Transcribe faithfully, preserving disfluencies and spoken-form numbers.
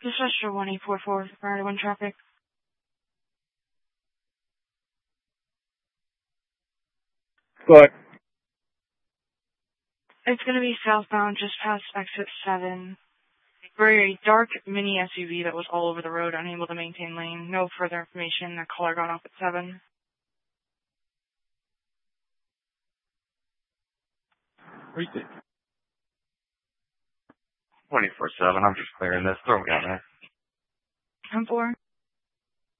This is Extra one eight four four, prior to one traffic. Go ahead. It's going to be southbound, just past exit seven. For a dark mini S U V that was all over the road, unable to maintain lane. No further information. The caller got off at seven. twenty-four seven, I'm just clearing this. Throw me on there. ten four.